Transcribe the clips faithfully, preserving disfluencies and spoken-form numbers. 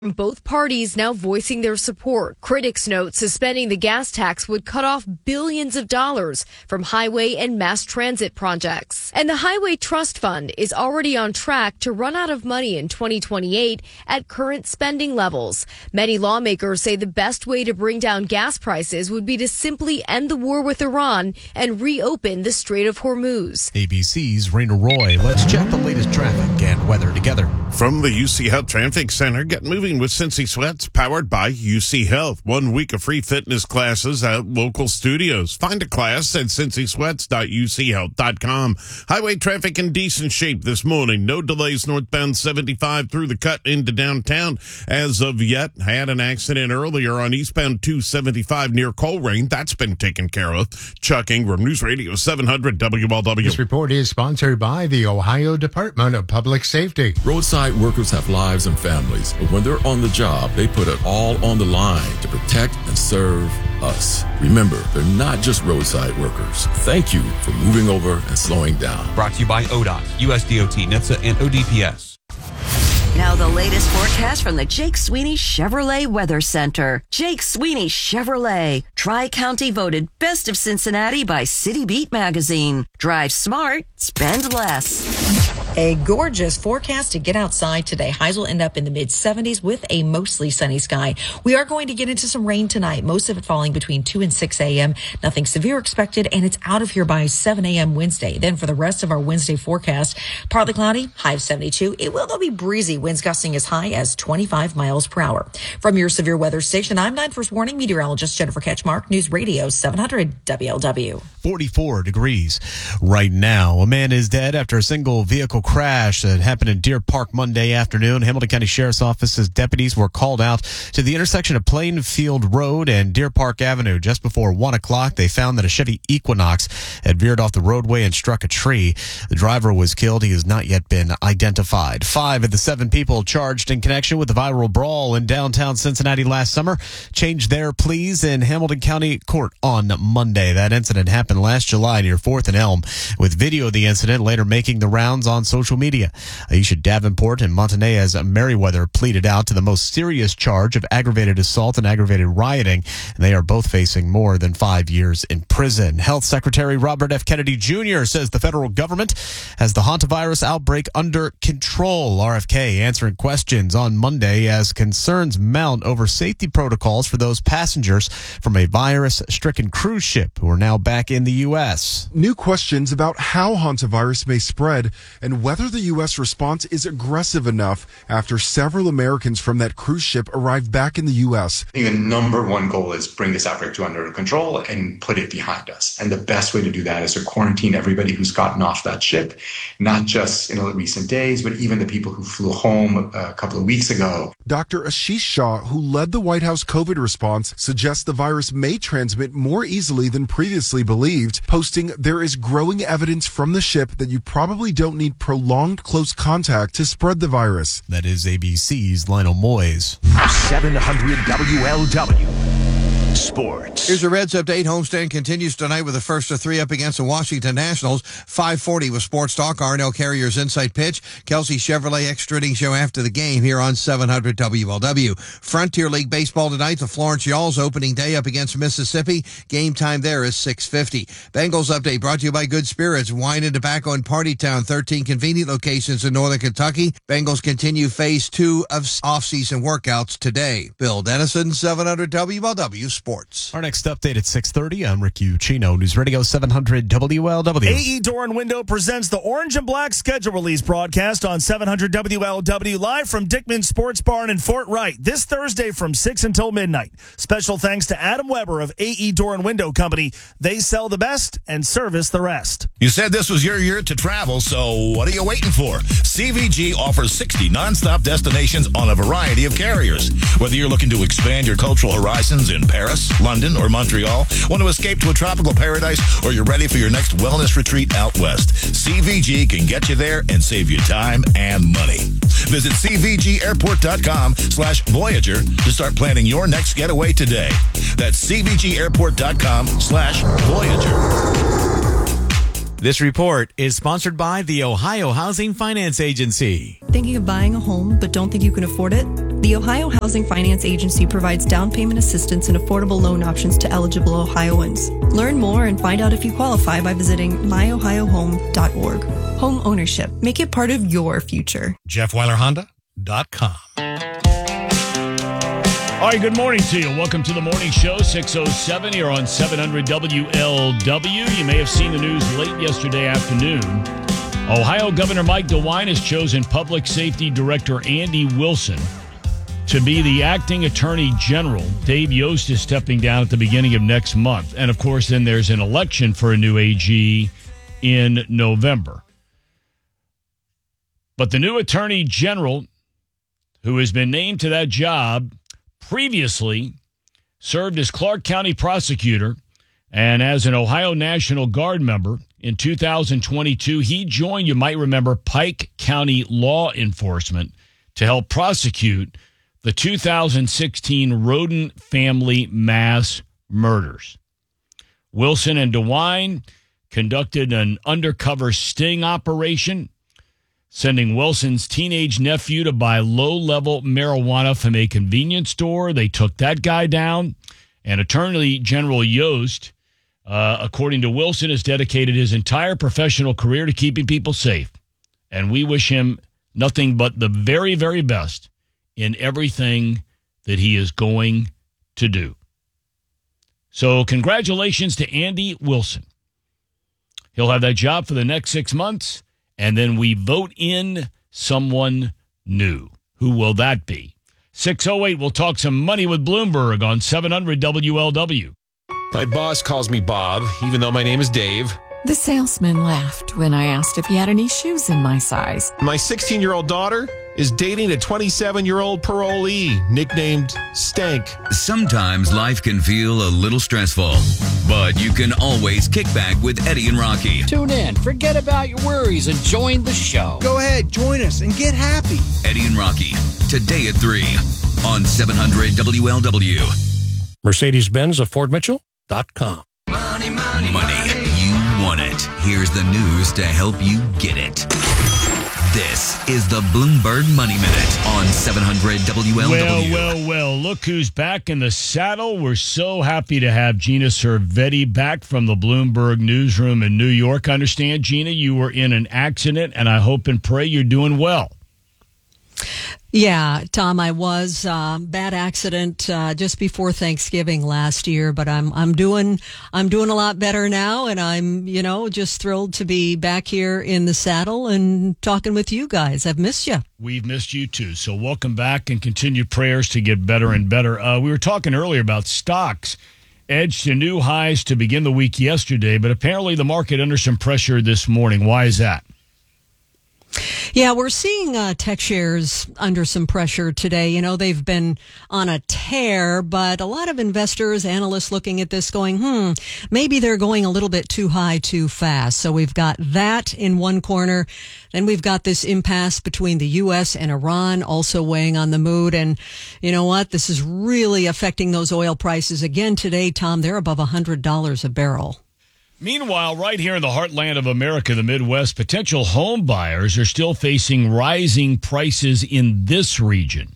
Both parties now voicing their support. Critics note suspending the gas tax would cut off billions of dollars from highway and mass transit projects. And the Highway Trust Fund is already on track to run out of money in twenty twenty-eight at current spending levels. Many lawmakers say the best way to bring down gas prices would be to simply end the war with Iran and reopen the Strait of Hormuz. A B C's Raina Roy. Let's check the latest traffic and weather together. From the U C Health Traffic Center, get moving with Cincy Sweats, powered by U C Health. One week of free fitness classes at local studios. Find a class at cincy sweats dot u c health dot com. Highway traffic in decent shape this morning. No delays northbound seventy-five through the cut into downtown as of yet. Had an accident earlier on eastbound two seventy-five near Coleraine. That's been taken care of. Chuck Ingram, News Radio seven hundred W L W. This report is sponsored by the Ohio Department of Public Safety. Roadside workers have lives and families, but when they're on the job, they put it all on the line to protect and serve us. Remember, they're not just roadside workers. Thank you for moving over and slowing down. Brought to you by O D O T, U S D O T, N H T S A, and O D P S. Now the latest forecast from the Jake Sweeney Chevrolet Weather Center. Jake Sweeney Chevrolet, Tri-County voted Best of Cincinnati by City Beat magazine. Drive smart, spend less. A gorgeous forecast to get outside today. Highs will end up in the mid seventies with a mostly sunny sky. We are going to get into some rain tonight, most of it falling between two and six a.m. Nothing severe expected, and it's out of here by seven a.m. Wednesday. Then for the rest of our Wednesday forecast, partly cloudy, high of seventy-two. It will, though, be breezy, winds gusting as high as twenty-five miles per hour. From your severe weather station, I'm nine First Warning meteorologist Jennifer Ketchmark, News Radio seven hundred W L W. forty-four degrees right now. A man is dead after a single vehicle crash that happened in Deer Park Monday afternoon. Hamilton County Sheriff's Office's deputies were called out to the intersection of Plainfield Road and Deer Park Avenue. Just before one o'clock, they found that a Chevy Equinox had veered off the roadway and struck a tree. The driver was killed. He has not yet been identified. Five of the seven people charged in connection with the viral brawl in downtown Cincinnati last summer changed their pleas in Hamilton County Court on Monday. That incident happened last July near fourth and Elm, with video of the incident later making the rounds on social media. Aisha Davenport and Montanez Merriweather pleaded out to the most serious charge of aggravated assault and aggravated rioting, and they are both facing more than five years in prison. Health Secretary Robert F. Kennedy Junior says the federal government has the hantavirus outbreak under control. R F K answering questions on Monday as concerns mount over safety protocols for those passengers from a virus-stricken cruise ship who are now back in the U S. New questions about how hantavirus may spread and whether the U S response is aggressive enough after several Americans from that cruise ship arrived back in the U S. I think the number one goal is bring this outbreak to under control and put it behind us. And the best way to do that is to quarantine everybody who's gotten off that ship, not just in the recent days, but even the people who flew home a couple of weeks ago. Doctor Ashish Shah, who led the White House COVID response, suggests the virus may transmit more easily than previously believed, posting, "There is growing evidence from the ship that you probably don't need prolonged close contact to spread the virus." That is A B C's Lionel Moyes. seven hundred W L W. Sports. Here's a Reds update. Homestand continues tonight with the first of three up against the Washington Nationals. five forty with Sports Talk. Arnell Carrier's Insight Pitch. Kelsey Chevrolet extra inning show after the game here on seven hundred W L W. Frontier League Baseball tonight. The Florence Y'alls opening day up against Mississippi. Game time there is six fifty. Bengals update brought to you by Good Spirits. Wine and Tobacco in Party Town. thirteen convenient locations in Northern Kentucky. Bengals continue phase two of off-season workouts today. Bill Dennison, seven hundred W L W Sports. Our next update at six thirty. I'm Rick Ucino, News Radio seven hundred W L W. A E Door and Window presents the Orange and Black schedule release broadcast on seven hundred W L W live from Dickman Sports Barn in Fort Wright this Thursday from six until midnight. Special thanks to Adam Weber of A E Door and Window Company. They sell the best and service the rest. You said this was your year to travel, so what are you waiting for? C V G offers sixty nonstop destinations on a variety of carriers. Whether you're looking to expand your cultural horizons in Paris, London, or Montreal, want to escape to a tropical paradise, or you're ready for your next wellness retreat out west, C V G can get you there and save you time and money. Visit c v g airport dot com slash Voyager to start planning your next getaway today. That's c v g airport dot com slash Voyager. This report is sponsored by the Ohio Housing Finance Agency. Thinking of buying a home but don't think you can afford it? The Ohio Housing Finance Agency provides down payment assistance and affordable loan options to eligible Ohioans. Learn more and find out if you qualify by visiting my ohio home dot org. Home ownership. Make it part of your future. Jeff Weiler Honda dot com. All right, good morning to you. Welcome to the morning show, six oh seven here on seven hundred W L W. You may have seen the news late yesterday afternoon. Ohio Governor Mike DeWine has chosen Public Safety Director Andy Wilson to be the acting attorney general. Dave Yost is stepping down at the beginning of next month. And, of course, then there's an election for a new A G in November. But the new attorney general, who has been named to that job, previously served as Clark County prosecutor and as an Ohio National Guard member. In two thousand twenty-two, he joined, you might remember, Pike County Law Enforcement to help prosecute the two thousand sixteen Roden family mass murders. Wilson and DeWine conducted an undercover sting operation, sending Wilson's teenage nephew to buy low-level marijuana from a convenience store. They took that guy down, and Attorney General Yost, uh, according to Wilson, has dedicated his entire professional career to keeping people safe. And we wish him nothing but the very, very best in everything that he is going to do. So congratulations to Andy Wilson. He'll have that job for the next six months, and then we vote in someone new. Who will that be? six oh eight, we'll talk some money with Bloomberg on seven hundred W L W. My boss calls me Bob, even though my name is Dave. The salesman laughed when I asked if he had any shoes in my size. My sixteen-year-old daughter is dating a twenty-seven-year-old parolee nicknamed Stank. Sometimes life can feel a little stressful, but you can always kick back with Eddie and Rocky. Tune in, forget about your worries, and join the show. Go ahead, join us, and get happy. Eddie and Rocky, today at three on seven hundred W L W. Mercedes-Benz of Ford Mitchell dot com. Money, money, money. You want it. Here's the news to help you get it. This is the Bloomberg Money Minute on seven hundred W L W. Well, well, well, look who's back in the saddle. We're so happy to have Gina Cervetti back from the Bloomberg newsroom in New York. I understand, Gina, you were in an accident, and I hope and pray you're doing well. Yeah, Tom, I was uh, bad accident uh, just before Thanksgiving last year, but I'm I'm doing I'm doing a lot better now, and I'm you know just thrilled to be back here in the saddle and talking with you guys. I've missed you. We've missed you too. So welcome back, and continued prayers to get better and better. Uh, we were talking earlier about stocks edged to new highs to begin the week yesterday, but apparently the market under some pressure this morning. Why is that? Yeah, we're seeing uh, tech shares under some pressure today. You know, they've been on a tear, but a lot of investors, analysts looking at this going, hmm, maybe they're going a little bit too high too fast. So we've got that in one corner. Then we've got this impasse between the U S and Iran also weighing on the mood. And you know what? This is really affecting those oil prices again today, Tom. They're above one hundred dollars a barrel. Meanwhile, right here in the heartland of America, the Midwest, potential home buyers are still facing rising prices in this region.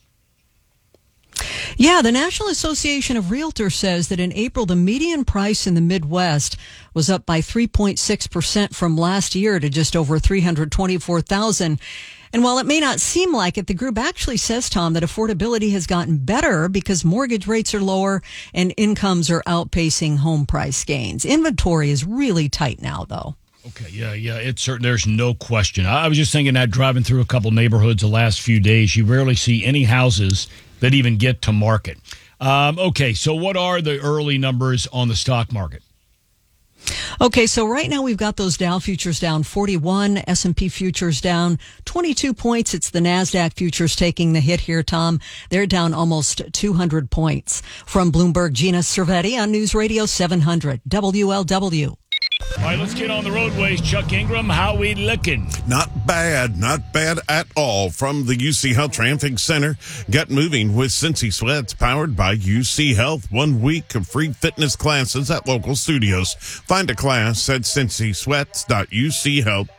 Yeah, the National Association of Realtors says that in April, the median price in the Midwest was up by three point six percent from last year to just over three hundred twenty-four thousand dollars. And while it may not seem like it, the group actually says, Tom, that affordability has gotten better because mortgage rates are lower and incomes are outpacing home price gains. Inventory is really tight now, though. Okay, yeah, yeah, it's certain. There's no question. I was just thinking that driving through a couple neighborhoods the last few days, you rarely see any houses that even get to market. Um, okay, so what are the early numbers on the stock market? Okay, so right now we've got those Dow futures down forty-one, S and P futures down twenty-two points. It's the NASDAQ futures taking the hit here, Tom. They're down almost two hundred points. From Bloomberg, Gina Cervetti on News Radio seven hundred W L W. All right, let's get on the roadways. Chuck Ingram, how we looking? Not bad, not bad at all. From the U C Health Traffic Center, get moving with Cincy Sweats, powered by U C Health. One week of free fitness classes at local studios. Find a class at cincy sweats dot u c health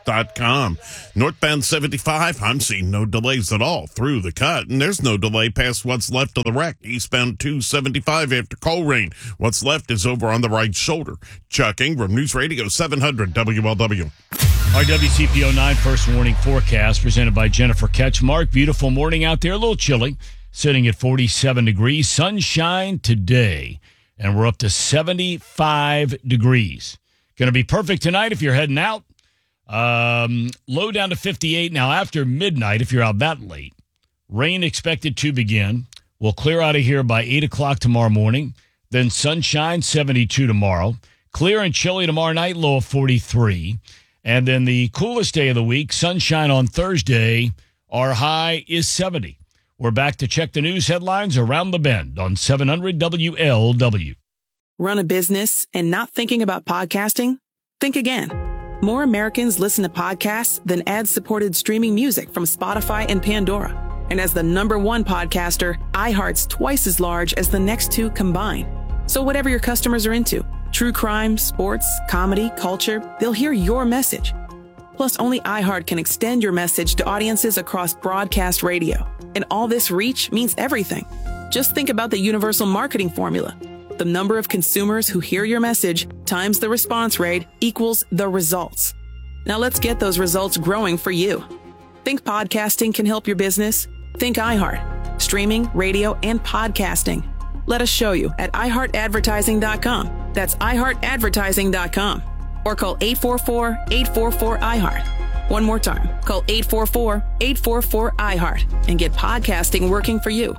dot com. Northbound seventy-five, I'm seeing no delays at all through the cut, and there's no delay past what's left of the wreck. Eastbound two seventy-five after Colerain. What's left is over on the right shoulder. Chuck Ingram, News Radio seven hundred W L W. Our W C P O nine first warning forecast presented by Jennifer Ketchmark. Beautiful morning out there, a little chilly, sitting at forty-seven degrees. Sunshine today, and we're up to seventy-five degrees. Going to be perfect tonight if you're heading out. Um, low down to fifty-eight. Now, after midnight, if you're out that late, rain expected to begin. We'll clear out of here by eight o'clock tomorrow morning. Then sunshine, seventy-two tomorrow. Clear and chilly tomorrow night, low of forty-three. And then the coolest day of the week, sunshine on Thursday. Our high is seventy. We're back to check the news headlines around the bend on seven hundred W L W. Run a business and not thinking about podcasting? Think again. More Americans listen to podcasts than ad-supported streaming music from Spotify and Pandora. And as the number one podcaster, iHeart's twice as large as the next two combined. So whatever your customers are into, true crime, sports, comedy, culture, they'll hear your message. Plus, only iHeart can extend your message to audiences across broadcast radio. And all this reach means everything. Just think about the universal marketing formula. The number of consumers who hear your message times the response rate equals the results. Now let's get those results growing for you. Think podcasting can help your business? Think iHeart. Streaming, radio, and podcasting. Let us show you at i heart advertising dot com. That's i heart advertising dot com. Or call eight four four, eight four four, I heart. One more time. Call eight four four, eight four four, I heart and get podcasting working for you.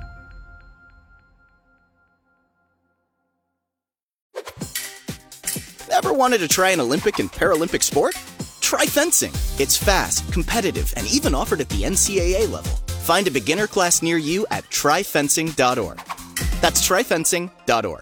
Ever wanted to try an Olympic and Paralympic sport? Try fencing. It's fast, competitive, and even offered at the N C A A level. Find a beginner class near you at try fencing dot org. That's try fencing dot org.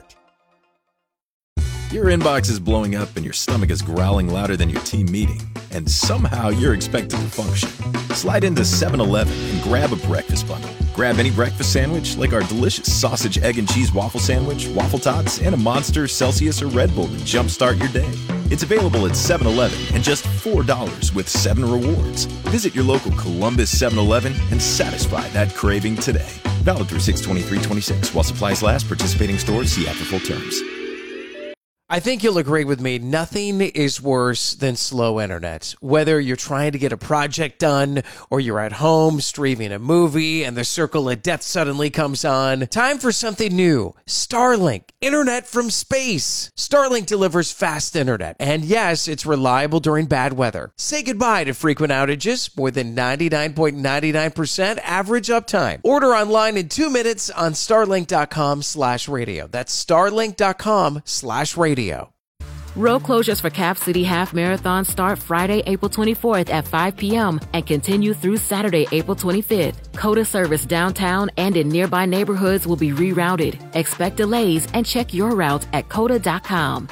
Your inbox is blowing up and your stomach is growling louder than your team meeting, and somehow you're expected to function. Slide into seven eleven and grab a breakfast bundle. Grab any breakfast sandwich like our delicious sausage, egg, and cheese waffle sandwich, waffle tots, and a Monster, Celsius, or Red Bull to jumpstart your day. It's available at seven eleven and just four dollars with seven rewards. Visit your local Columbus seven eleven and satisfy that craving today. Valid through six twenty-three twenty-six. While supplies last, participating stores see after full terms. I think you'll agree with me. Nothing is worse than slow internet. Whether you're trying to get a project done or you're at home streaming a movie and the circle of death suddenly comes on. Time for something new. Starlink. Internet from space. Starlink delivers fast internet. And yes, it's reliable during bad weather. Say goodbye to frequent outages. More than ninety-nine point nine nine percent average uptime. Order online in two minutes on starlink dot com slash radio. That's starlink dot com slash radio. Road closures for Cap City Half Marathon start Friday, April twenty-fourth at five p.m. and continue through Saturday, April twenty-fifth. COTA service downtown and in nearby neighborhoods will be rerouted. Expect delays and check your route at cota dot com.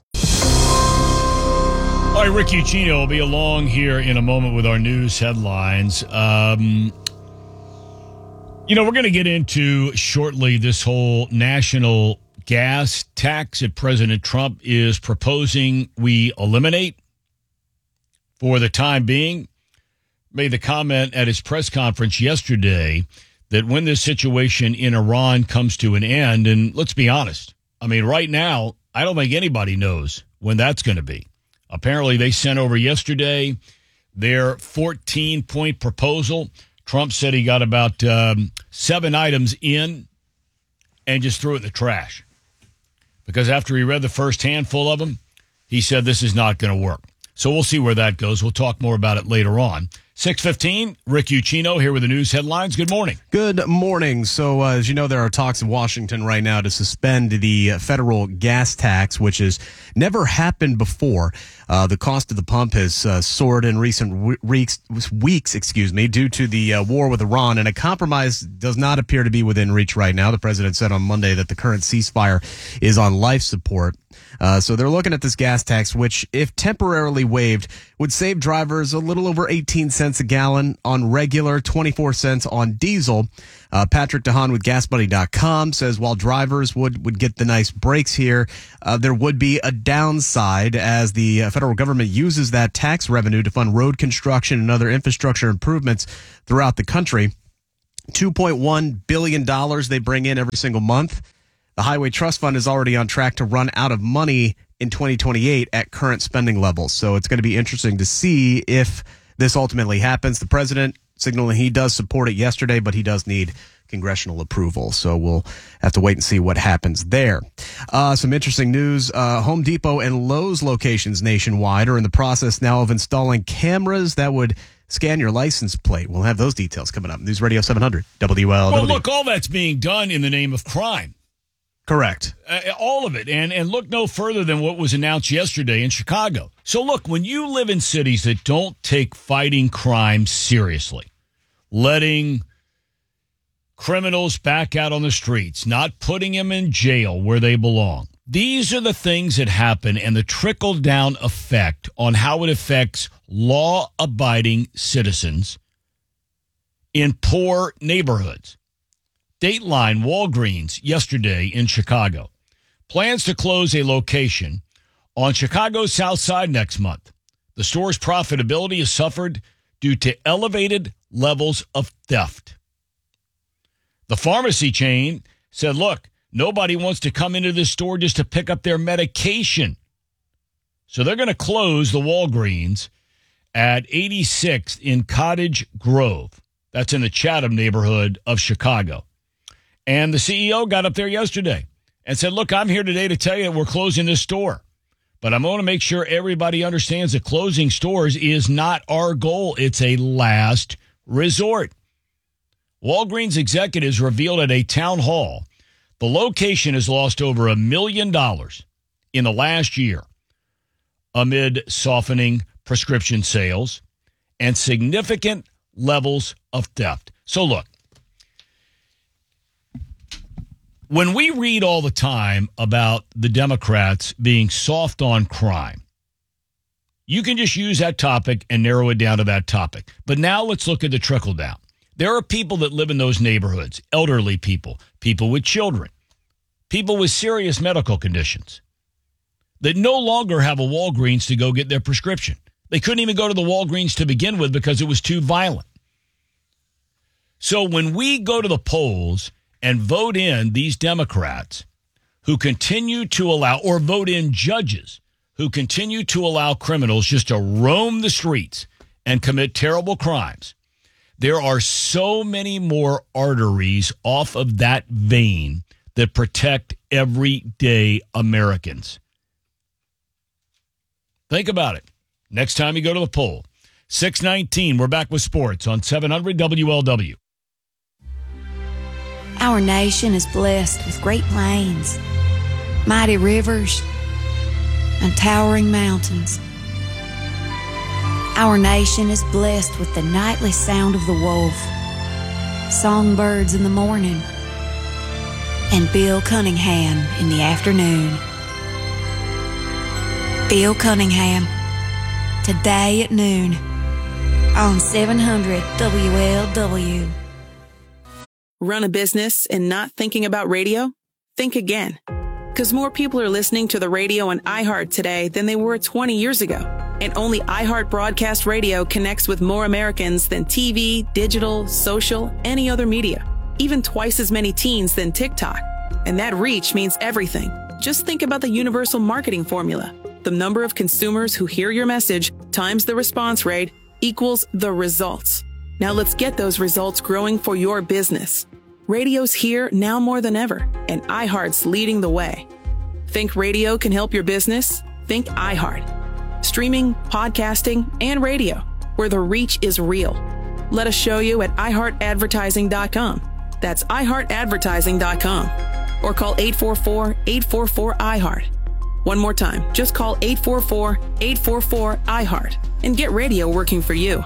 All right, Rick Ucchino will be along here in a moment with our news headlines. Um, you know, we're going to get into shortly this whole national gas tax that President Trump is proposing we eliminate for the time being. Made the comment at his press conference yesterday that when this situation in Iran comes to an end, and let's be honest, I mean, right now, I don't think anybody knows when that's going to be. Apparently, they sent over yesterday their fourteen-point proposal. Trump said he got about um, seven items in and just threw it in the trash. Because after he read the first handful of them, he said this is not going to work. So we'll see where that goes. We'll talk more about it later on. six fifteen, Rick Ucchino here with the news headlines. Good morning. Good morning. So, uh, as you know, there are talks in Washington right now to suspend the federal gas tax, which has never happened before. Uh, the cost of the pump has uh, soared in recent weeks, weeks, excuse me, due to the uh, war with Iran, and a compromise does not appear to be within reach right now. The president said on Monday that the current ceasefire is on life support. Uh, so they're looking at this gas tax, which, if temporarily waived, would save drivers a little over eighteen cents a gallon on regular, twenty-four cents on diesel. Uh, Patrick DeHaan with gas buddy dot com says while drivers would, would get the nice breaks here, uh, there would be a downside as the uh, federal government uses that tax revenue to fund road construction and other infrastructure improvements throughout the country. two point one billion dollars they bring in every single month. The Highway Trust Fund is already on track to run out of money in twenty twenty-eight at current spending levels. So it's going to be interesting to see if this ultimately happens. The president signaling he does support it yesterday, but he does need congressional approval. So we'll have to wait and see what happens there. Uh, some interesting news. Uh, Home Depot and Lowe's locations nationwide are in the process now of installing cameras that would scan your license plate. We'll have those details coming up. News Radio seven hundred W L W. Well, look, all that's being done in the name of crime. Correct. Uh, all of it. And and look no further than what was announced yesterday in Chicago. So look, when you live in cities that don't take fighting crime seriously, letting criminals back out on the streets, not putting them in jail where they belong, these are the things that happen and the trickle-down effect on how it affects law-abiding citizens in poor neighborhoods. Dateline Walgreens yesterday in Chicago plans to close a location on Chicago's South Side next month. The store's profitability has suffered due to elevated levels of theft. The pharmacy chain said, look, nobody wants to come into this store just to pick up their medication. So they're going to close the Walgreens at eighty-sixth in Cottage Grove. That's in the Chatham neighborhood of Chicago. And the C E O got up there yesterday and said, look, I'm here today to tell you we're closing this store. But I'm going to make sure everybody understands that closing stores is not our goal. It's a last resort. Walgreens executives revealed at a town hall the location has lost over a million dollars in the last year amid softening prescription sales and significant levels of theft. So look, when we read all the time about the Democrats being soft on crime, you can just use that topic and narrow it down to that topic. But now let's look at the trickle down. There are people that live in those neighborhoods, elderly people, people with children, people with serious medical conditions that no longer have a Walgreens to go get their prescription. They couldn't even go to the Walgreens to begin with because it was too violent. So when we go to the polls and vote in these Democrats who continue to allow, or vote in judges who continue to allow criminals just to roam the streets and commit terrible crimes, there are so many more arteries off of that vein that protect everyday Americans. Think about it. Next time you go to the poll. six nineteen, we're back with sports on seven hundred W L W. Our nation is blessed with great plains, mighty rivers, and towering mountains. Our nation is blessed with the nightly sound of the wolf, songbirds in the morning, and Bill Cunningham in the afternoon. Bill Cunningham, today at noon on seven hundred W L W. Run a business and not thinking about radio? Think again. Because more people are listening to the radio on iHeart today than they were twenty years ago. And only iHeart Broadcast Radio connects with more Americans than T V, digital, social, any other media. Even twice as many teens than TikTok. And that reach means everything. Just think about the universal marketing formula. The number of consumers who hear your message times the response rate equals the results. Now let's get those results growing for your business. Radio's here now more than ever, and iHeart's leading the way. Think radio can help your business? Think iHeart. Streaming, podcasting, and radio, where the reach is real. Let us show you at i heart advertising dot com. That's i heart advertising dot com. Or call eight four four, eight four four, I heart. One more time, just call eight four four, eight four four, I heart and get radio working for you.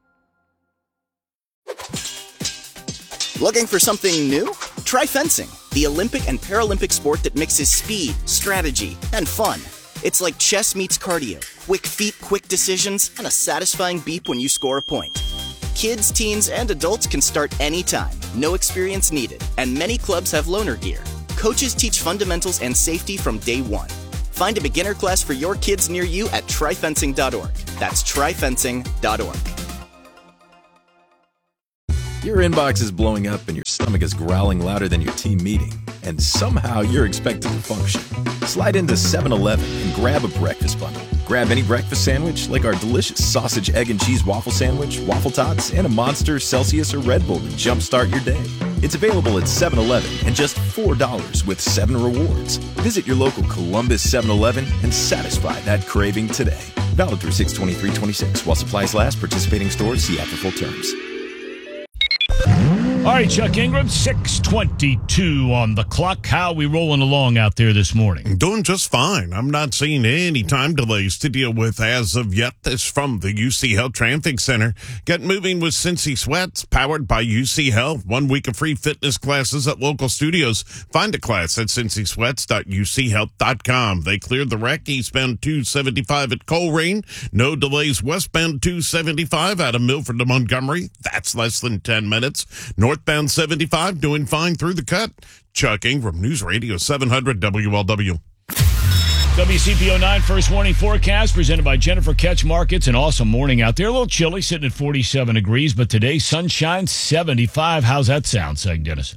Looking for something new? Try fencing. the Olympic and Paralympic sport that mixes speed, strategy, and fun. It's like chess meets cardio, quick feet, quick decisions, and a satisfying beep when you score a point. Kids, teens, and adults can start anytime, no experience needed, and many clubs have loaner gear. Coaches teach fundamentals and safety from day one. Find a beginner class for your kids near you at tri fencing dot org. That's tri fencing dot org. Your inbox is blowing up and your stomach is growling louder than your team meeting, and somehow you're expected to function. Slide into seven eleven and grab a breakfast bundle. Grab any breakfast sandwich like our delicious sausage, egg, and cheese waffle sandwich, waffle tots, and a Monster, Celsius, or Red Bull to jumpstart your day. It's available at seven eleven and just four dollars with seven rewards. Visit your local Columbus seven eleven and satisfy that craving today. Valid through six twenty-three twenty-six. While supplies last, participating stores see after full terms. All right, Chuck Ingram, six twenty-two on the clock. How are we rolling along out there this morning? Doing just fine. I'm not seeing any time delays to deal with as of yet. This from the U C Health Traffic Center. Get moving with Cincy Sweats, powered by U C Health. One week of free fitness classes at local studios. Find a class at cincy sweats dot u c health dot com. They cleared the wreck eastbound two seventy-five at Colerain. No delays westbound two seventy-five out of Milford to Montgomery. That's less than ten minutes. Northbound seventy-five doing fine through the cut. Chuck Ingram, News Radio seven hundred W L W. W C P O nine First Warning Forecast presented by Jennifer Ketch Markets. An awesome morning out there. A little chilly, sitting at forty-seven degrees, but today sunshine seventy-five. How's that sound, Seg Dennison?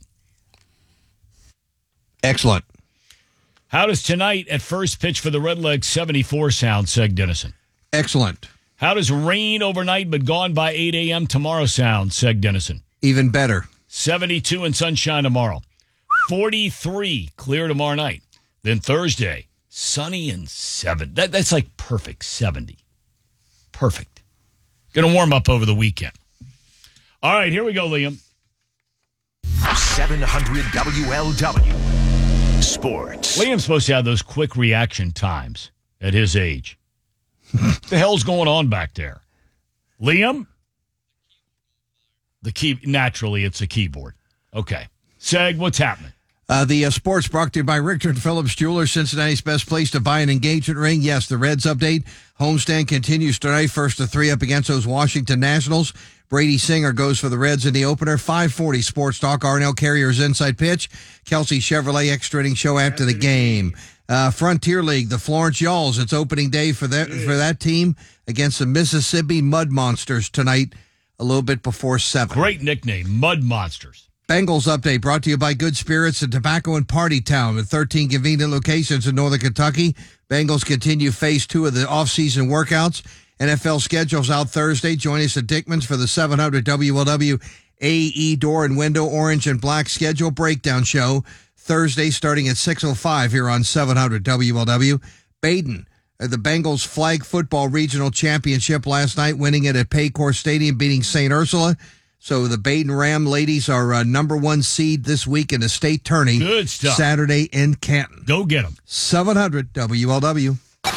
Excellent. How does tonight at first pitch for the Redlegs seventy-four sound, Seg Dennison? Excellent. How does rain overnight but gone by eight a.m. tomorrow sound, Seg Dennison? Even better. seventy-two and sunshine tomorrow. forty-three clear tomorrow night. Then Thursday, sunny and seven. That, that's like perfect, seventy. Perfect. Going to warm up over the weekend. All right, here we go, Liam. seven hundred W L W Sports. Liam's supposed to have those quick reaction times at his age. What the hell's going on back there? Liam? The key, naturally, it's a keyboard. Okay. Seg, what's happening? Uh, the uh, sports brought to you by Richter and Phillips Jewelers, Cincinnati's best place to buy an engagement ring. Yes, the Reds update. Homestand continues tonight, first to three up against those Washington Nationals. Brady Singer goes for the Reds in the opener. five forty Sports Talk, Arnell Carrier's inside pitch. Kelsey Chevrolet extra inning show after the game. Uh, Frontier League, the Florence Yalls. It's opening day for that, for that team against the Mississippi Mud Monsters tonight, a little bit before seven. Great nickname, Mud Monsters. Bengals update brought to you by Good Spirits and Tobacco and Party Town with thirteen convenient locations in northern Kentucky. Bengals continue phase two of the offseason workouts. N F L schedules out Thursday. Join us at Dickman's for the seven hundred W L W A E Door and Window Orange and Black Schedule Breakdown Show Thursday starting at six oh five here on seven hundred W L W. Baden, the Bengals flag football regional championship last night, winning it at Paycor Stadium, beating Saint Ursula. So the Baden Ram ladies are uh, number one seed this week in the state tourney. Good stuff. Saturday in Canton. Go get them. seven hundred W L W.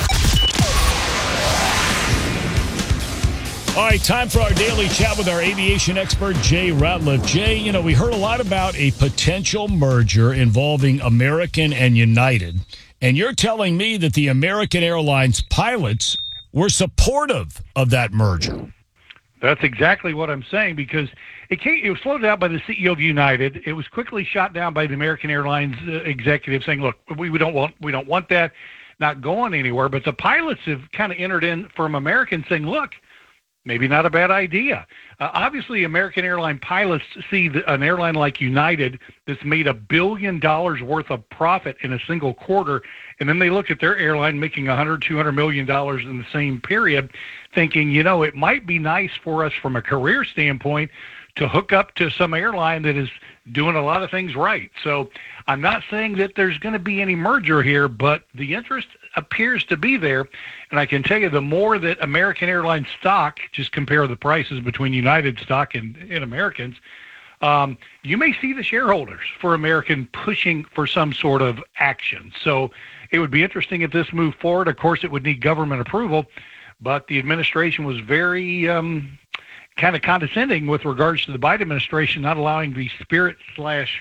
All right, time for our daily chat with our aviation expert, Jay Ratliff. Jay, you know, we heard a lot about a potential merger involving American and United, and you're telling me that the American Airlines pilots were supportive of that merger. That's exactly what I'm saying, because it came, it was floated out by the C E O of United. It was quickly shot down by the American Airlines uh, executive saying, look, we, we don't want we don't want that, not going anywhere. But the pilots have kind of entered in from American saying, look, maybe not a bad idea. Uh, obviously, American airline pilots see the, an airline like United that's made a billion dollars worth of profit in a single quarter, and then they look at their airline making one hundred, two hundred million dollars in the same period, thinking, you know, it might be nice for us from a career standpoint to hook up to some airline that is doing a lot of things right. So I'm not saying that there's going to be any merger here, but the interest appears to be there. And I can tell you, the more that American Airlines stock, just compare the prices between United stock and, and Americans, um, you may see the shareholders for American pushing for some sort of action. So it would be interesting if this moved forward. Of course, it would need government approval, but the administration was very um, kind of condescending with regards to the Biden administration not allowing the Spirit slash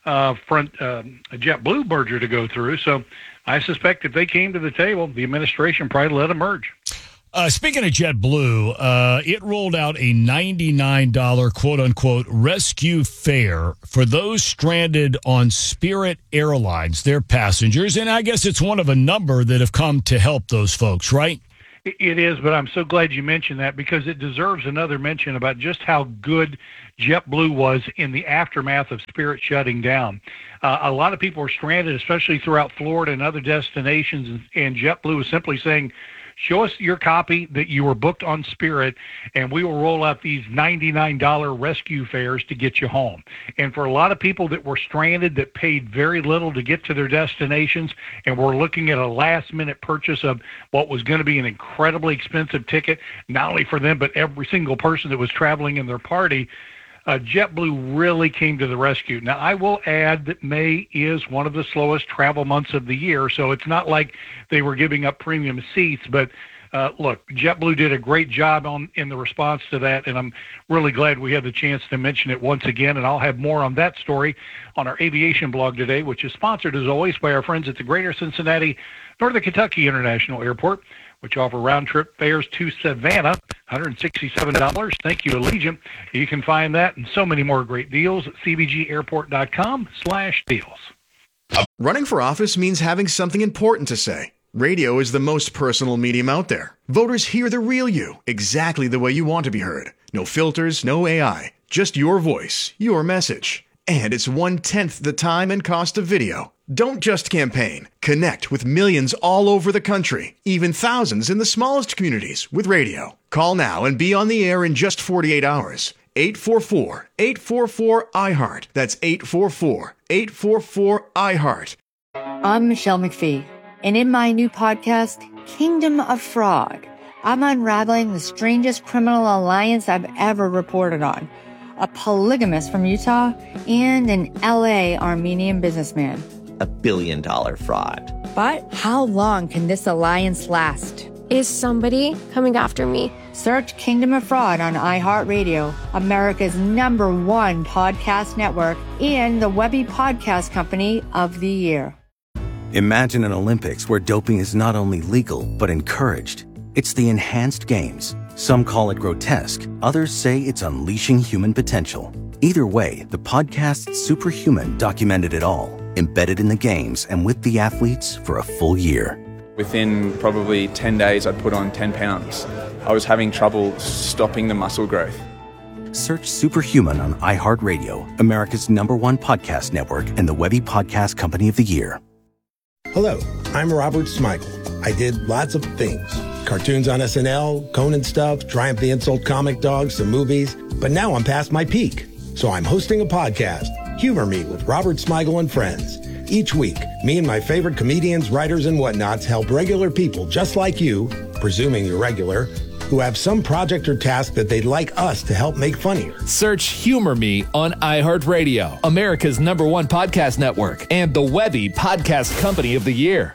uh, front uh, JetBlue merger to go through. So I suspect if they came to the table, the administration probably let them merge. Uh, speaking of JetBlue, uh, it rolled out a ninety-nine dollars quote-unquote rescue fare for those stranded on Spirit Airlines, their passengers. And I guess it's one of a number that have come to help those folks, right? It is, but I'm so glad you mentioned that because it deserves another mention about just how good JetBlue was in the aftermath of Spirit shutting down. Uh, a lot of people were stranded, especially throughout Florida and other destinations, and, and JetBlue was simply saying, show us your copy that you were booked on Spirit, and we will roll out these ninety-nine dollars rescue fares to get you home. And for a lot of people that were stranded that paid very little to get to their destinations and were looking at a last-minute purchase of what was going to be an incredibly expensive ticket, not only for them but every single person that was traveling in their party, Uh, JetBlue really came to the rescue. Now, I will add that May is one of the slowest travel months of the year, so it's not like they were giving up premium seats. But, uh, look, JetBlue did a great job on in the response to that, and I'm really glad we had the chance to mention it once again. And I'll have more on that story on our aviation blog today, which is sponsored, as always, by our friends at the Greater Cincinnati Northern Kentucky International Airport, which offer round-trip fares to Savannah, one hundred sixty-seven dollars. Thank you, Allegiant. You can find that and so many more great deals at c b g airport dot com slash deals. Running for office means having something important to say. Radio is the most personal medium out there. Voters hear the real you, exactly the way you want to be heard. No filters, no A I, just your voice, your message. And it's one-tenth the time and cost of video. Don't just campaign. Connect with millions all over the country, even thousands in the smallest communities with radio. Call now and be on the air in just forty-eight hours. eight four four, eight four four, I heart. That's eight four four, eight four four, I heart. I'm Michelle McPhee, and in my new podcast, Kingdom of Fraud, I'm unraveling the strangest criminal alliance I've ever reported on. A polygamist from Utah and an L A Armenian businessman. A billion dollar fraud. But how long can this alliance last? Is somebody coming after me? Search Kingdom of Fraud on iHeartRadio, America's number one podcast network, and the Webby Podcast Company of the Year. Imagine an Olympics where doping is not only legal, but encouraged. It's the enhanced games. Some call it grotesque. Others say it's unleashing human potential. Either way, the podcast Superhuman documented it all, embedded in the games and with the athletes for a full year. Within probably ten days, I'd put on ten pounds. I was having trouble stopping the muscle growth. Search Superhuman on iHeartRadio, America's number one podcast network and the Webby Podcast Company of the Year. Hello, I'm Robert Smigel. I did lots of things. Cartoons on S N L, Conan stuff, Triumph the Insult comic dogs, some movies. But now I'm past my peak. So I'm hosting a podcast, Humor Me with Robert Smigel and Friends. Each week, me and my favorite comedians, writers, and whatnots help regular people just like you, presuming you're regular, who have some project or task that they'd like us to help make funnier. Search Humor Me on iHeartRadio, America's number one podcast network, and the Webby Podcast Company of the Year.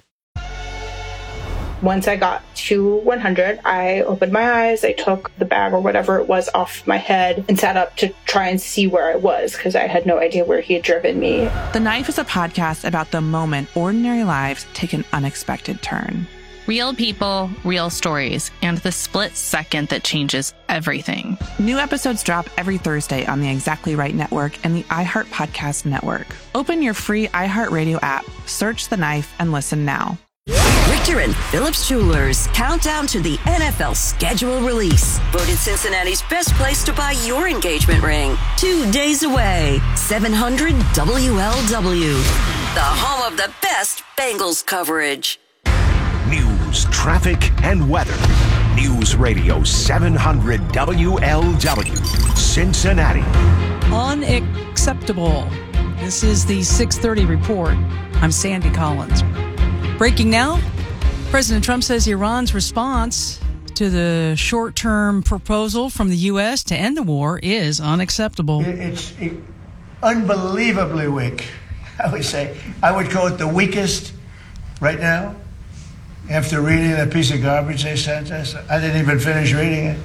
Once I got to one hundred, I opened my eyes, I took the bag or whatever it was off my head and sat up to try and see where I was because I had no idea where he had driven me. The Knife is a podcast about the moment ordinary lives take an unexpected turn. Real people, real stories, and the split second that changes everything. New episodes drop every Thursday on the Exactly Right Network and the iHeart Podcast Network. Open your free iHeartRadio app, search The Knife, and listen now. Richter and Phillips Jewelers countdown to the N F L schedule release. Voted Cincinnati's best place to buy your engagement ring. Two days away. seven hundred W L W. The home of the best Bengals coverage. News, traffic, and weather. News Radio seven hundred W L W. Cincinnati. Unacceptable. This is the six thirty report. I'm Sandy Collins. Breaking now, President Trump says Iran's response to the short-term proposal from the U S to end the war is unacceptable. It's unbelievably weak, I would say. I would call it the weakest right now. After reading that piece of garbage they sent us, I didn't even finish reading it.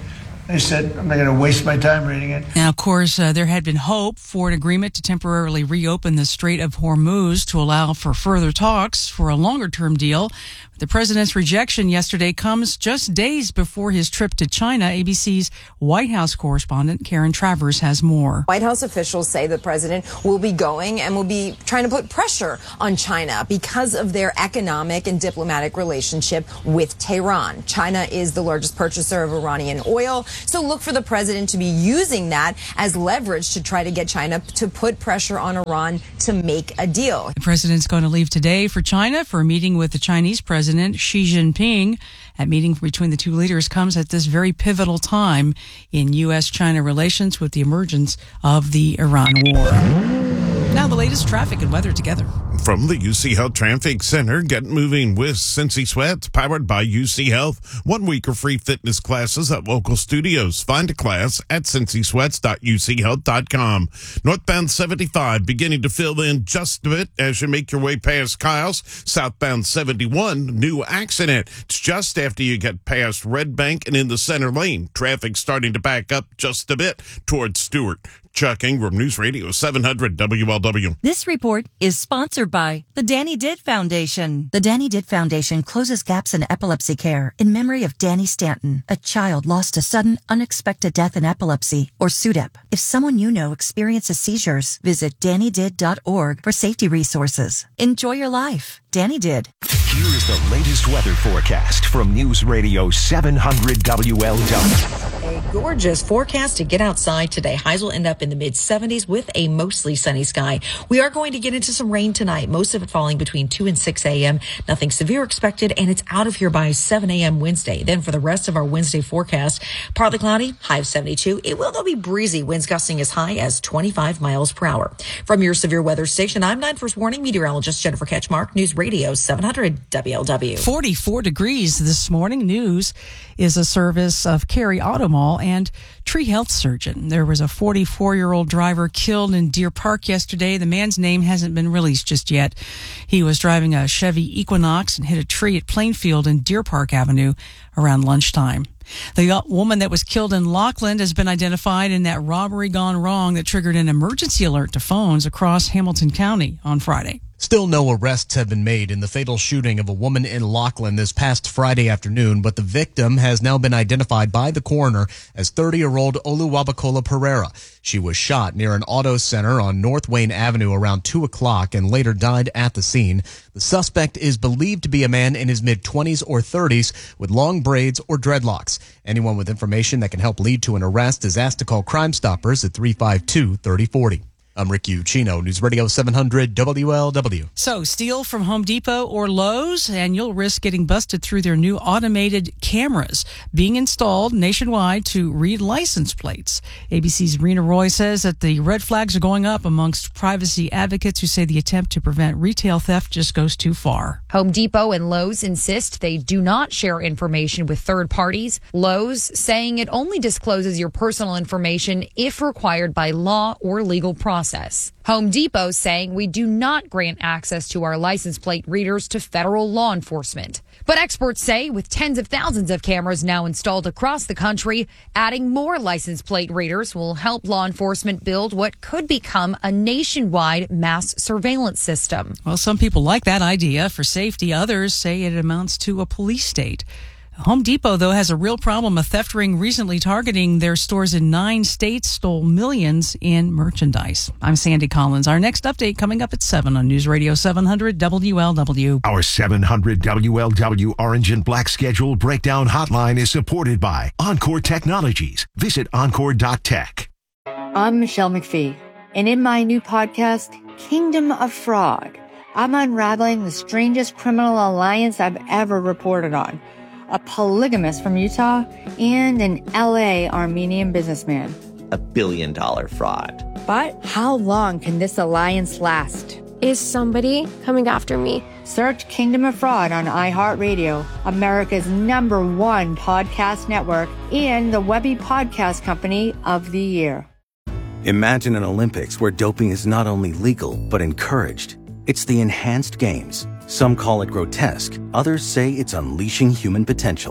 I said, I'm not going to waste my time reading it. Now, of course, uh, there had been hope for an agreement to temporarily reopen the Strait of Hormuz to allow for further talks for a longer-term deal. The president's rejection yesterday comes just days before his trip to China. A B C's White House correspondent Karen Travers has more. White House officials say the president will be going and will be trying to put pressure on China because of their economic and diplomatic relationship with Tehran. China is the largest purchaser of Iranian oil, so look for the president to be using that as leverage to try to get China to put pressure on Iran to make a deal. The president's going to leave today for China for a meeting with the Chinese president. President Xi Jinping. That meeting between the two leaders comes at this very pivotal time in U S China relations with the emergence of the Iran war. Now the latest traffic and weather together. From the U C Health Traffic Center, get moving with Cincy Sweats, powered by U C Health. One week of free fitness classes at local studios. Find a class at cincy sweats dot u c health dot com. Northbound seventy-five beginning to fill in just a bit as you make your way past Kyle's. Southbound seventy-one, new accident. It's just after you get past Red Bank and in the center lane. Traffic starting to back up just a bit towards Stewart. Chuck Ingram, News Radio seven hundred W L W. This report is sponsored by the Danny Didd Foundation. The Danny Didd Foundation closes gaps in epilepsy care in memory of Danny Stanton, a child lost to sudden, unexpected death in epilepsy, or S U D E P. If someone you know experiences seizures, visit danny did dot org for safety resources. Enjoy your life. Danny Didd. Here is the latest weather forecast from News Radio seven hundred W L W. A gorgeous forecast to get outside today. Highs will end up in the mid seventies with a mostly sunny sky. We are going to get into some rain tonight, most of it falling between two and six a.m. Nothing severe expected, and it's out of here by seven a.m. Wednesday. Then for the rest of our Wednesday forecast, partly cloudy, high of seventy-two. It will, though, be breezy, winds gusting as high as twenty-five miles per hour. From your severe weather station, I'm nine First Warning meteorologist Jennifer Ketchmark, News Radio seven hundred W L W. forty-four degrees this morning. News is a service of Cary Auto Mall and Tree Health Surgeon. There was a forty-four-year-old driver killed in Deer Park yesterday. The man's name hasn't been released just yet. He was driving a Chevy Equinox and hit a tree at Plainfield and Deer Park Avenue around lunchtime. The woman that was killed in Lockland has been identified in that robbery gone wrong that triggered an emergency alert to phones across Hamilton County on Friday. Still no arrests have been made in the fatal shooting of a woman in Lockland this past Friday afternoon, but the victim has now been identified by the coroner as thirty-year-old Oluwabukola Pereira. She was shot near an auto center on North Wayne Avenue around two o'clock and later died at the scene. The suspect is believed to be a man in his mid-twenties or thirties with long braids or dreadlocks. Anyone with information that can help lead to an arrest is asked to call Crime Stoppers at three five two, three oh four oh. I'm Rick Ucchino, News Radio seven hundred W L W. So, steal from Home Depot or Lowe's, and you'll risk getting busted through their new automated cameras being installed nationwide to read license plates. A B C's Rena Roy says that the red flags are going up amongst privacy advocates who say the attempt to prevent retail theft just goes too far. Home Depot and Lowe's insist they do not share information with third parties. Lowe's saying it only discloses your personal information if required by law or legal process. Home Depot saying we do not grant access to our license plate readers to federal law enforcement. But experts say with tens of thousands of cameras now installed across the country, adding more license plate readers will help law enforcement build what could become a nationwide mass surveillance system. Well, some people like that idea for safety. Others say it amounts to a police state. Home Depot, though, has a real problem. A theft ring recently targeting their stores in nine states stole millions in merchandise. I'm Sandy Collins. Our next update coming up at seven on News Radio seven hundred W L W. Our seven hundred W L W Orange and Black Schedule Breakdown Hotline is supported by Encore Technologies. Visit encore dot tech. I'm Michelle McPhee, and in my new podcast, Kingdom of Frog, I'm unraveling the strangest criminal alliance I've ever reported on. A polygamist from Utah, and an L A Armenian businessman. A billion dollar fraud. But how long can this alliance last? Is somebody coming after me? Search Kingdom of Fraud on iHeartRadio, America's number one podcast network, and the Webby Podcast Company of the Year. Imagine an Olympics where doping is not only legal, but encouraged. It's the enhanced games. Some call it grotesque. Others say it's unleashing human potential.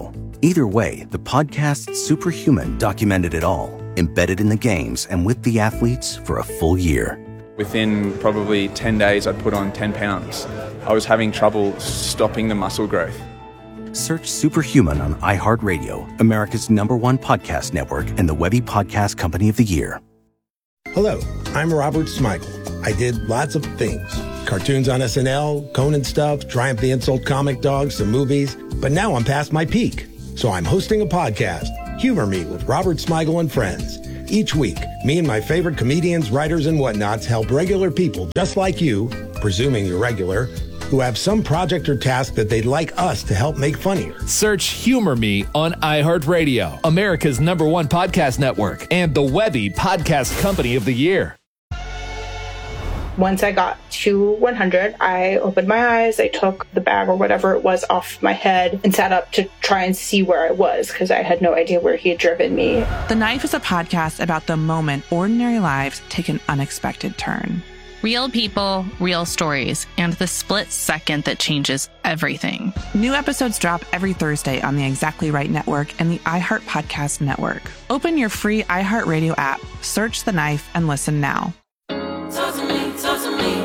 Either way, the podcast Superhuman documented it all, embedded in the games and with the athletes for a full year. Within probably ten days, I'd put on ten pounds. I was having trouble stopping the muscle growth. Search Superhuman on iHeartRadio, America's number one podcast network and the Webby Podcast Company of the Year. Hello, I'm Robert Smigel. I did lots of things. Cartoons on S N L, Conan stuff, Triumph the Insult Comic Dog, some movies. But now I'm past my peak. So I'm hosting a podcast, Humor Me with Robert Smigel and Friends. Each week, me and my favorite comedians, writers, and whatnots help regular people just like you, presuming you're regular, who have some project or task that they'd like us to help make funnier. Search Humor Me on iHeartRadio, America's number one podcast network, and the Webby Podcast Company of the Year. Once I got to one hundred, I opened my eyes, I took the bag or whatever it was off my head and sat up to try and see where I was because I had no idea where he had driven me. The Knife is a podcast about the moment ordinary lives take an unexpected turn. Real people, real stories, and the split second that changes everything. New episodes drop every Thursday on the Exactly Right Network and the iHeart Podcast Network. Open your free iHeartRadio app, search The Knife, and listen now. Talk to me, talk to me.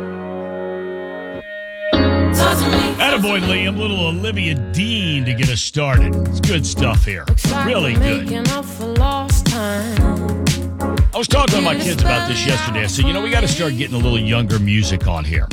Attaboy, Liam. Little Olivia Dean to get us started. It's good stuff here. Really good. I was talking to my kids about this yesterday. I said, you know, we got to start getting a little younger music on here.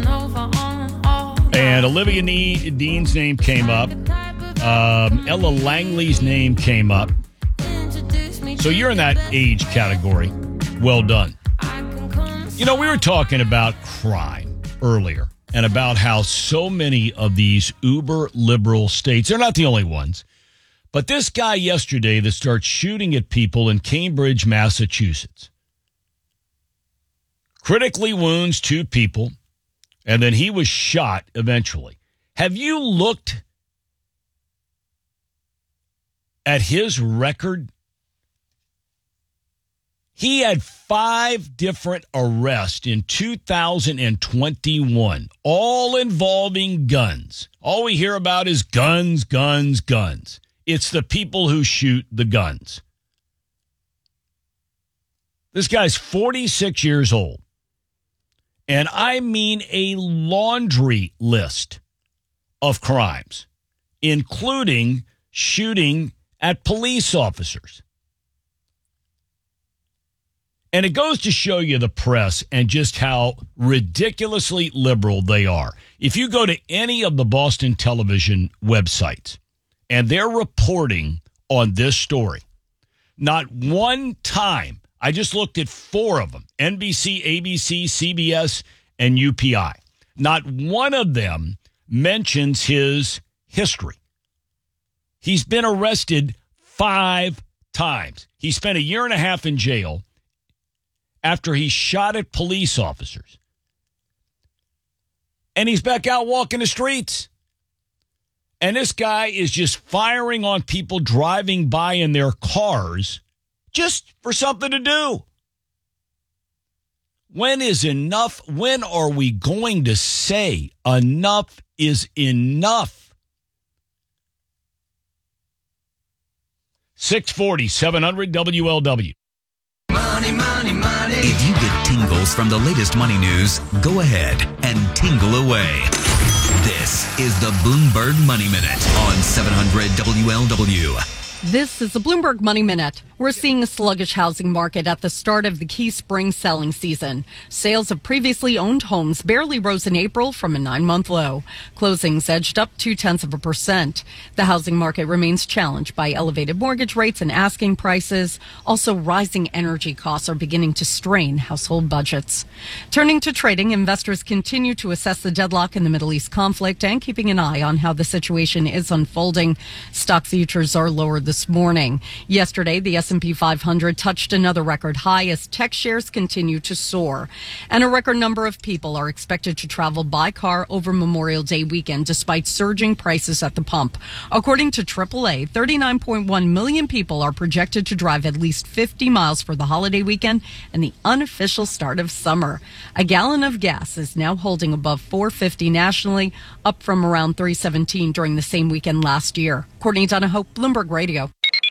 And Olivia Dean's name came up. Um, Ella Langley's name came up. So you're in that age category. Well done. You know, we were talking about crime earlier and about how so many of these uber liberal states, they're not the only ones, but this guy yesterday that starts shooting at people in Cambridge, Massachusetts, critically wounds two people, and then he was shot eventually. Have you looked at his record? He had five different arrests in two thousand twenty-one, all involving guns. All we hear about is guns, guns, guns. It's the people who shoot the guns. This guy's forty-six years old. And I mean a laundry list of crimes, including shooting at police officers. And it goes to show you the press and just how ridiculously liberal they are. If you go to any of the Boston television websites and they're reporting on this story, not one time, I just looked at four of them, N B C, A B C, C B S, and U P I. Not one of them mentions his history. He's been arrested five times. He spent a year and a half in jail after he shot at police officers. And he's back out walking the streets. And this guy is just firing on people driving by in their cars just for something to do. When is enough? When are we going to say enough is enough? six forty, seven hundred W L W. Money, money, money. If you get tingles from the latest money news, go ahead and tingle away. This is the Bloomberg Money Minute on seven hundred W L W. This is the Bloomberg Money Minute. We're seeing a sluggish housing market at the start of the key spring selling season. Sales of previously owned homes barely rose in April from a nine-month low. Closings edged up two-tenths of a percent. The housing market remains challenged by elevated mortgage rates and asking prices. Also, rising energy costs are beginning to strain household budgets. Turning to trading, investors continue to assess the deadlock in the Middle East conflict and keeping an eye on how the situation is unfolding. Stock futures are lower this morning. Yesterday, the S and P five hundred touched another record high as tech shares continue to soar. And a record number of people are expected to travel by car over Memorial Day weekend despite surging prices at the pump. According to triple A, thirty-nine point one million people are projected to drive at least fifty miles for the holiday weekend and the unofficial start of summer. A gallon of gas is now holding above four fifty nationally, up from around three seventeen during the same weekend last year. Courtney Donahoe, Bloomberg Radio.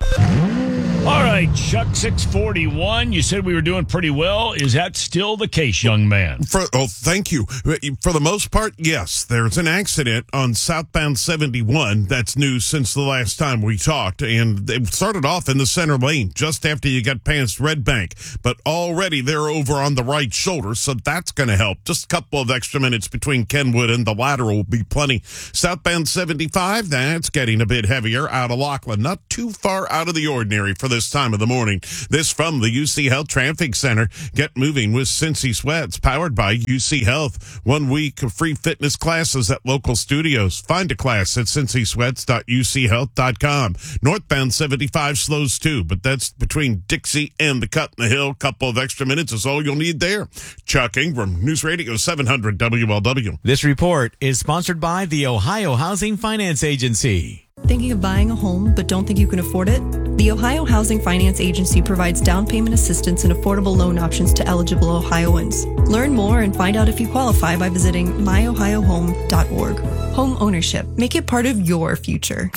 All right, Chuck six forty-one. You said we were doing pretty well. Is that still the case, young man? For, oh, thank you. For the most part, yes. There's an accident on southbound seventy-one. That's new since the last time we talked. And it started off in the center lane just after you got past Red Bank. But already they're over on the right shoulder, so that's going to help. Just a couple of extra minutes between Kenwood and the lateral will be plenty. Southbound seventy-five, that's getting a bit heavier out of Laughlin. Not too far out of the ordinary for this time of the morning. This from the U C Health Traffic Center. Get moving with Cincy Sweats, powered by U C Health. One week of free fitness classes at local studios. Find a class at cincy sweats dot u c health dot com. Northbound seventy-five slows too, but that's between Dixie and the Cut in the Hill. Couple of extra minutes is all you'll need there. Chuck Ingram, News Radio seven hundred W L W. This report is sponsored by the Ohio Housing Finance Agency. Thinking of buying a home but don't think you can afford it? The Ohio Housing Finance Agency provides down payment assistance and affordable loan options to eligible Ohioans. Learn more and find out if you qualify by visiting my ohio home dot org. Home ownership. Make it part of your future.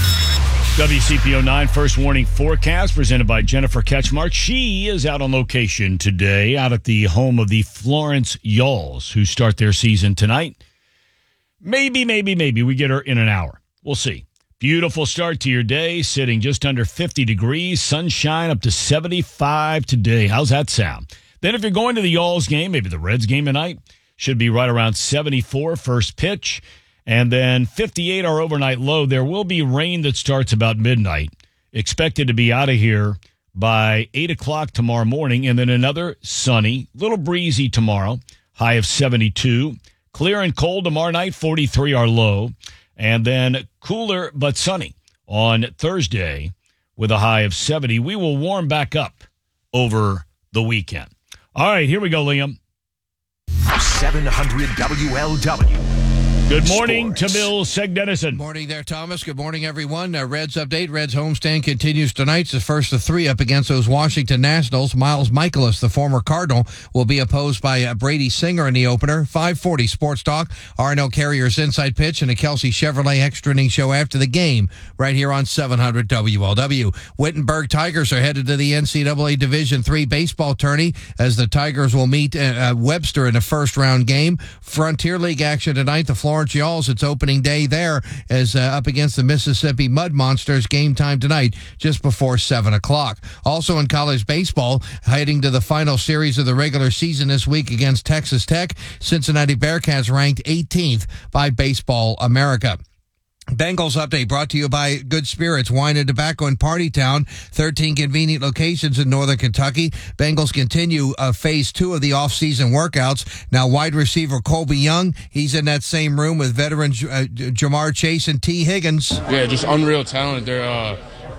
W C P O nine First Warning Forecast presented by Jennifer Ketchmark. She is out on location today, out at the home of the Florence Yalls, who start their season tonight. Maybe, maybe, maybe we get her in an hour. We'll see. Beautiful start to your day, sitting just under fifty degrees, sunshine up to seventy-five today. How's that sound? Then if you're going to the Yalls game, maybe the Reds game tonight, should be right around seventy-four first pitch. And then fifty-eight our overnight low. There will be rain that starts about midnight. Expected to be out of here by eight o'clock tomorrow morning. And then another sunny, little breezy tomorrow, high of seventy-two. Clear and cold tomorrow night, forty-three our low. And then cooler but sunny on Thursday with a high of seventy. We will warm back up over the weekend. All right, here we go, Liam. seven hundred W L W. Good morning to Bill Segdennison. Good morning there, Thomas. Good morning, everyone. Uh, Reds update. Reds homestand continues tonight. It's the first of three up against those Washington Nationals. Miles Michaelis, the former Cardinal, will be opposed by uh, Brady Singer in the opener. five forty Sports Talk, R and L Carriers Inside Pitch, and a Kelsey Chevrolet extra inning show after the game right here on seven hundred W L W. Wittenberg Tigers are headed to the N C double A Division three baseball tourney as the Tigers will meet uh, Webster in a first-round game. Frontier League action tonight. The Florence Yalls, it's opening day there as uh, up against the Mississippi Mud Monsters. Game time tonight just before seven o'clock. Also in college baseball, heading to the final series of the regular season this week against Texas Tech, Cincinnati Bearcats ranked eighteenth by Baseball America. Bengals update brought to you by Good Spirits, Wine and Tobacco in Party Town, thirteen convenient locations in northern Kentucky. Bengals continue uh, phase two of the off-season workouts. Now wide receiver Colby Young, he's in that same room with veteran uh, Jamar Chase and T. Higgins. Yeah, just unreal talent. They're uh,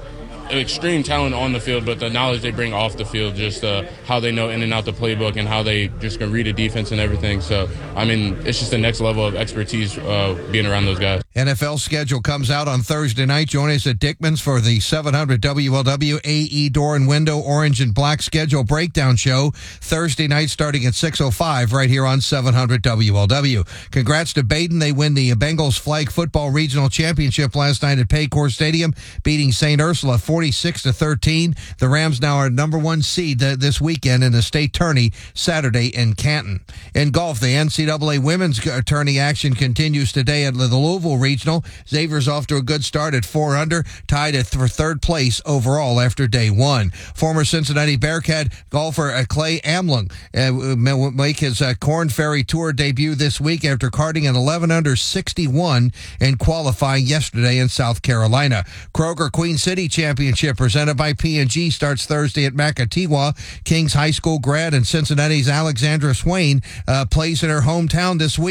extreme talent on the field, but the knowledge they bring off the field, just uh, how they know in and out the playbook and how they just can read a defense and everything. So, I mean, it's just the next level of expertise uh, being around those guys. N F L schedule comes out on Thursday night. Join us at Dickman's for the seven hundred W L W A E Door and Window Orange and Black Schedule Breakdown Show. Thursday night starting at six oh five right here on seven hundred W L W. Congrats to Baden. They win the Bengals Flag Football Regional Championship last night at Paycor Stadium, beating Saint Ursula forty-six to thirteen. The Rams now are number one seed this weekend in the state tourney Saturday in Canton. In golf, the N C double A women's tourney action continues today at the Louisville Regional. Xavier's off to a good start at four under, tied at for third place overall after day one. Former Cincinnati Bearcat golfer uh, Clay Amlung uh, will make his uh, Corn Ferry Tour debut this week after carding an eleven under sixty-one and qualifying yesterday in South Carolina. Kroger Queen City Championship presented by P and G starts Thursday at Makatiwa. Kings High School grad and Cincinnati's Alexandra Swain uh, plays in her hometown this week.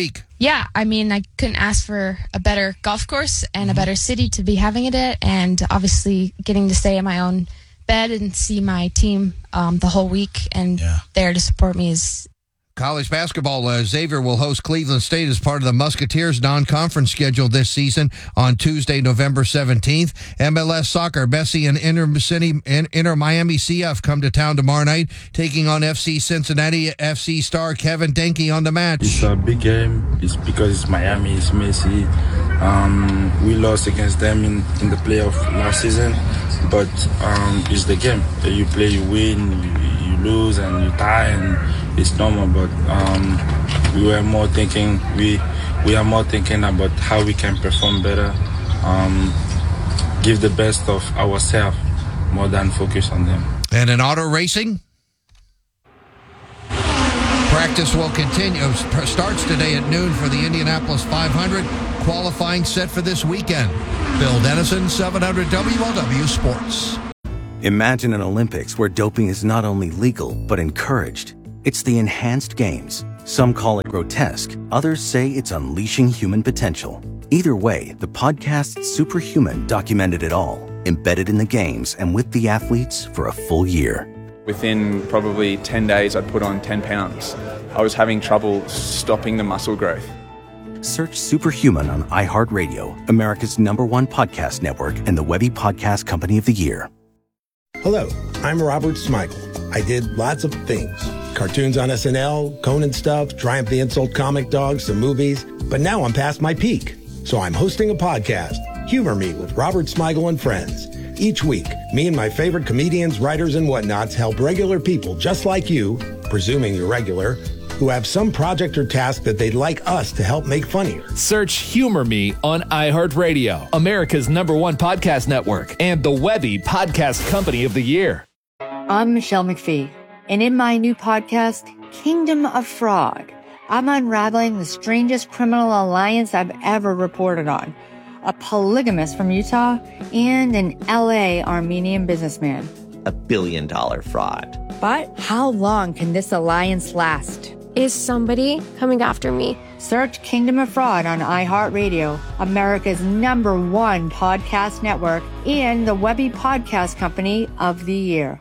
Yeah, I mean, I couldn't ask for a better golf course and a better city to be having it at, and obviously getting to stay in my own bed and see my team um, the whole week and yeah. there to support me is... College basketball, uh, Xavier will host Cleveland State as part of the Musketeers non-conference schedule this season on Tuesday, November seventeenth. M L S soccer, Messi and Inter, City, Inter Miami C F come to town tomorrow night, taking on F C Cincinnati. F C star Kevin Denke on the match. It's a big game. It's because it's Miami, it's Messi. Um, we lost against them in, in the playoff last season, but um, it's the game. You play, you win, you, you lose, and you tie, and it's normal. But um, we were more thinking, we we are more thinking about how we can perform better, um, give the best of ourselves more than focus on them. And in auto racing, practice will continue. Starts today at noon for the Indianapolis five hundred. Qualifying set for this weekend. Bill Dennison, seven hundred W L W Sports. Imagine an Olympics where doping is not only legal, but encouraged. It's the enhanced games. Some call it grotesque. Others say it's unleashing human potential. Either way, the podcast Superhuman documented it all, embedded in the games and with the athletes for a full year. Within probably ten days, I'd put on ten pounds. I was having trouble stopping the muscle growth. Search Superhuman on iHeartRadio, America's number one podcast network and the Webby Podcast Company of the Year. Hello, I'm Robert Smigel. I did lots of things. Cartoons on S N L, Conan stuff, Triumph the Insult Comic Dog, some movies. But now I'm past my peak. So I'm hosting a podcast, Humor Me with Robert Smigel and Friends. Each week, me and my favorite comedians, writers, and whatnots help regular people just like you, presuming you're regular, who have some project or task that they'd like us to help make funnier. Search Humor Me on iHeartRadio, America's number one podcast network, and the Webby Podcast Company of the Year. I'm Michelle McPhee, and in my new podcast, Kingdom of Frog, I'm unraveling the strangest criminal alliance I've ever reported on. A polygamist from Utah and an L A Armenian businessman. A billion dollar fraud. But how long can this alliance last? Is somebody coming after me? Search Kingdom of Fraud on iHeartRadio, America's number one podcast network, and the Webby Podcast Company of the Year.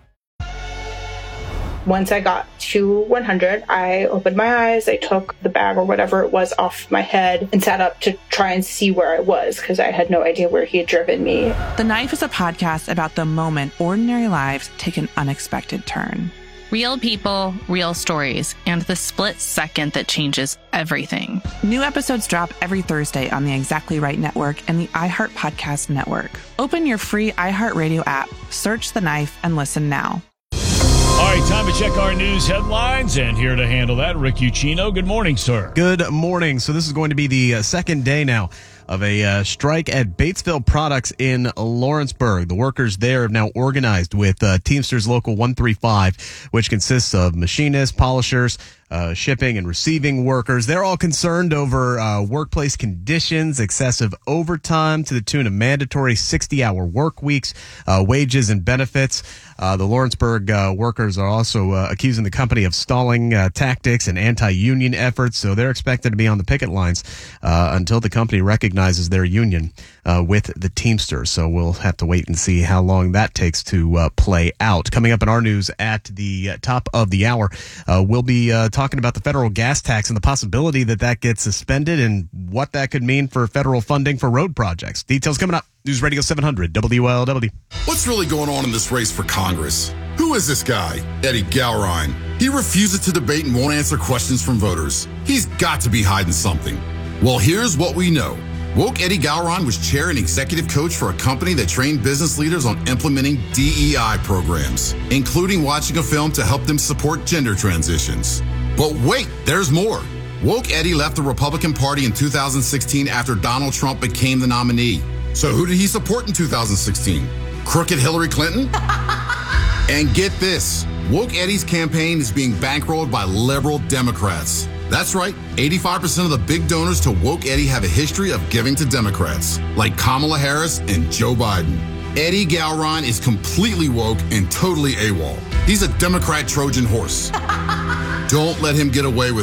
Once I got to one hundred, I opened my eyes, I took the bag or whatever it was off my head and sat up to try and see where I was because I had no idea where he had driven me. The Knife is a podcast about the moment ordinary lives take an unexpected turn. Real people, real stories, and the split second that changes everything. New episodes drop every Thursday on the Exactly Right Network and the iHeart Podcast Network. Open your free iHeartRadio app, search The Knife, and listen now. All right, time to check our news headlines, and here to handle that, Rick Uccino. Good morning, sir. Good morning. So this is going to be the uh, second day now of a uh, strike at Batesville Products in Lawrenceburg. The workers there have now organized with uh, Teamsters Local one thirty-five, which consists of machinists, polishers, uh, shipping and receiving workers. They're all concerned over uh, workplace conditions, excessive overtime to the tune of mandatory sixty-hour work weeks, uh, wages and benefits. Uh, the Lawrenceburg uh, workers are also uh, accusing the company of stalling uh, tactics and anti-union efforts, so they're expected to be on the picket lines uh, until the company recognizes their union uh, with the Teamsters. So we'll have to wait and see how long that takes to uh, play out. Coming up in our news at the top of the hour, uh, we'll be uh, talking about the federal gas tax and the possibility that that gets suspended and what that could mean for federal funding for road projects. Details coming up. News Radio seven hundred W L W. What's really going on in this race for Congress? Who is this guy? Eddie Gowrine. He refuses to debate and won't answer questions from voters. He's got to be hiding something. Well, here's what we know. Woke Eddie Gowrine was chair and executive coach for a company that trained business leaders on implementing D E I programs, including watching a film to help them support gender transitions. But wait, there's more. Woke Eddie left the Republican Party in two thousand sixteen after Donald Trump became the nominee. So who did he support in two thousand sixteen? Crooked Hillary Clinton? And get this, Woke Eddie's campaign is being bankrolled by liberal Democrats. That's right, eighty-five percent of the big donors to Woke Eddie have a history of giving to Democrats, like Kamala Harris and Joe Biden. Eddie Gowrine is completely woke and totally AWOL. He's a Democrat Trojan horse. Don't let him get away with it.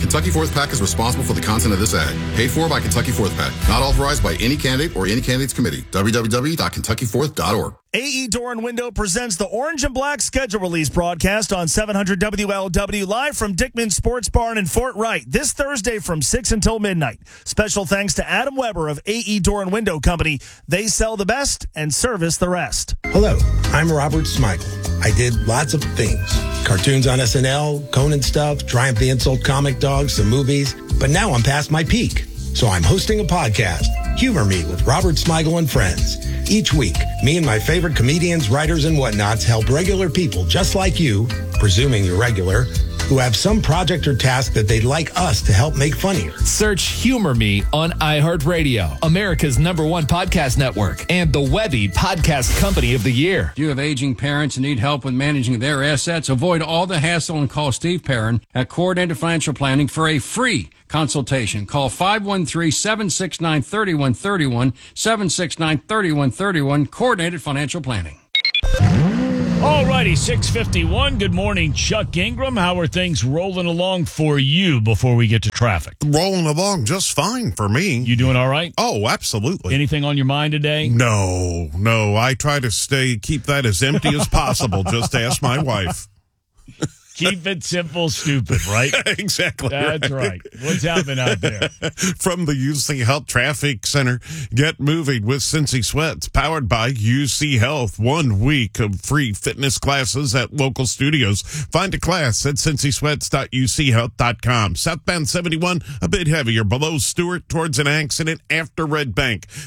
Kentucky Fourth Pack is responsible for the content of this ad. Paid for by Kentucky Fourth Pack. Not authorized by any candidate or any candidates committee. w w w dot kentucky fourth dot org. A E Door and Window presents the Orange and Black schedule release broadcast on seven hundred W L W live from Dickman Sports Barn in Fort Wright this Thursday from six until midnight. Special thanks to Adam Weber of A E Door and Window Company. They sell the best and service the rest. Hello, I'm Robert Smigel. I did lots of things. Cartoons on S N L, Conan stuff, Triumph the Insult comic dogs, some movies. But now I'm past my peak. So I'm hosting a podcast, Humor Me with Robert Smigel and Friends. Each week, me and my favorite comedians, writers, and whatnots help regular people just like you, presuming you're regular, who have some project or task that they'd like us to help make funnier. Search Humor Me on iHeartRadio, America's number one podcast network, and the Webby Podcast Company of the Year. Do you have aging parents and need help with managing their assets? Avoid all the hassle and call Steve Perrin at Coordinated Financial Planning for a free consultation. Call five one three, seven six nine, three one three one, seven six nine, three one three one, Coordinated Financial Planning. All righty, six fifty-one. Good morning, Chuck Ingram. How are things rolling along for you before we get to traffic? Rolling along just fine for me. You doing all right? Oh, absolutely. Anything on your mind today? No, no. I try to stay, keep that as empty as possible. Just ask my wife. Keep it simple, stupid, right? Exactly. That's right. What's happening out there? From the U C Health Traffic Center, get moving with Cincy Sweats, powered by U C Health. One week of free fitness classes at local studios. Find a class at cincy sweats dot u c health dot com. Southbound seventy-one, a bit heavier below Stewart towards an accident after Red Bank.